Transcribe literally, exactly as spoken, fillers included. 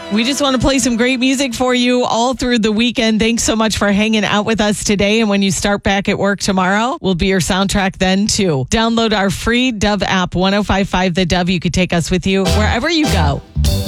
We just want to play some great music for you all through the weekend. Thanks so much for hanging out with us today. And when you start back at work tomorrow, we'll be your soundtrack then too. Download our free Dove app, one oh five point five The Dove. You could take us with you wherever you go.